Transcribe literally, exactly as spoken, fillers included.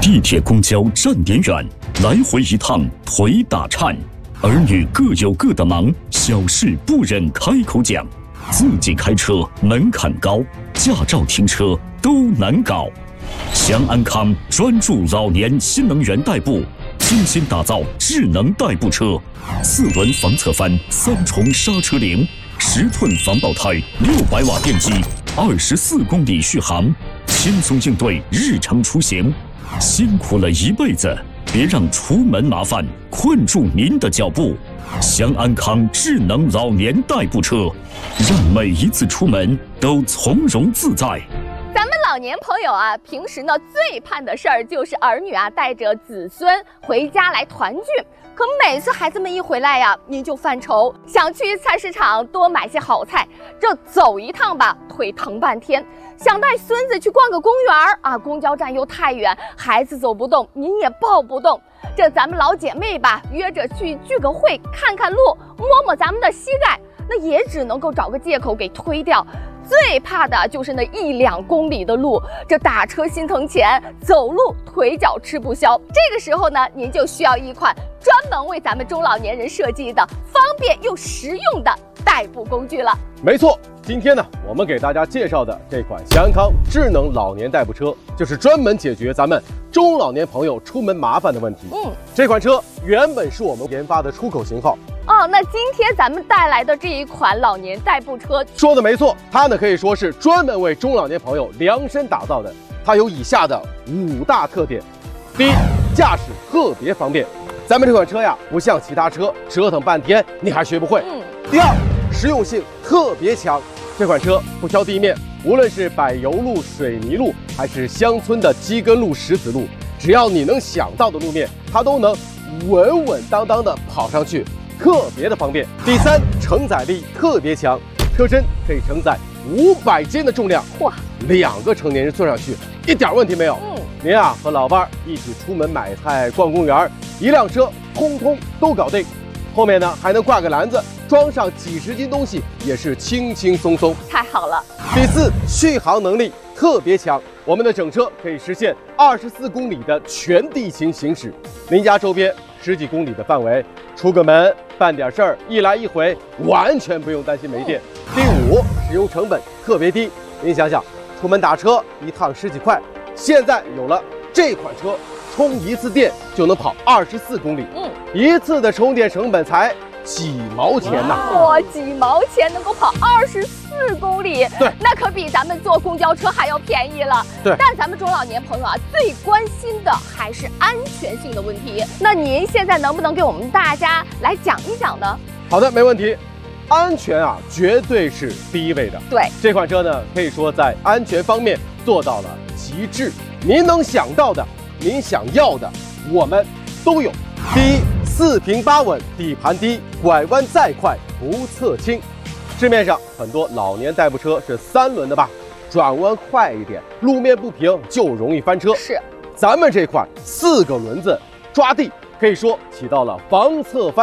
地铁、公交站点远，来回一趟腿打颤。儿女各有各的忙，小事不忍开口讲。自己开车门槛高，驾照停车都难搞。祥安康专注老年新能源代步，精心打造智能代步车，四轮防侧翻，三重刹车铃，十寸防爆胎，六百瓦电机，二十四公里续航，轻松应对日常出行。辛苦了一辈子，别让出门麻烦困住您的脚步。祥安康智能老年代步车，让每一次出门都从容自在。 咱们老年朋友啊，平时呢最盼的事儿就是儿女啊带着子孙回家来团聚。可每次孩子们一回来呀，您就犯愁，想去菜市场多买些好菜，这走一趟吧，腿疼半天；想带孙子去逛个公园啊，公交站又太远，孩子走不动，您也抱不动。这咱们老姐妹吧，约着去聚个会，看看路，摸摸咱们的膝盖，那也只能够找个借口给推掉。最怕的就是那一两公里的路，这打车心疼钱，走路腿脚吃不消。这个时候呢，您就需要一款专门为咱们中老年人设计的方便又实用的代步工具了。 没错，今天呢，我们给大家介绍的这款祥安康智能老年代步车，就是专门解决咱们中老年朋友出门麻烦的问题。嗯，这款车原本是我们研发的出口型号。 哦，那今天咱们带来的这一款老年代步车， 说的没错，它呢可以说是专门为中老年朋友量身打造的。它有以下的五大特点：第一，驾驶特别方便，咱们这款车呀，不像其他车折腾半天你还学不会。嗯。第二，实用性特别强，这款车不挑地面，无论是柏油路、水泥路，还是乡村的基根路、石子路，只要你能想到的路面，它都能稳稳当当的跑上去。特别的方便。第三，承载力特别强，车身可以承载五百斤的重量，哇，两个成年人坐上去一点问题没有。嗯，您啊和老伴儿一起出门买菜、逛公园，一辆车通通都搞定。后面呢还能挂个篮子，装上几十斤东西也是轻轻松松， 太好了。 第四，续航能力特别强，我们的整车可以实现二十四公里的全地形行驶，您家周边十几公里的范围，出个门办点事儿，一来一回完全不用担心没电。第五，使用成本特别低，您想想，出门打车一趟十几块，现在有了这款车，充一次电就能跑二十四公里，嗯，一次的充电成本才几毛钱呐！ 哇，几毛钱能够跑二十四公里， 对， 那可比咱们坐公交车还要便宜了。 对， 但咱们中老年朋友啊，最关心的还是安全性的问题。那您现在能不能给我们大家来讲一讲呢？ 好的，没问题。安全啊，绝对是第一位的。 对， 这款车呢，可以说在安全方面做到了极致。您能想到的，您想要的，我们都有。第一，四平八稳，底盘低，拐弯再快不侧倾。市面上很多老年代步车是三轮的吧，转弯快一点，路面不平就容易翻车。 是， 咱们这款四个轮子抓地，可以说起到了防侧翻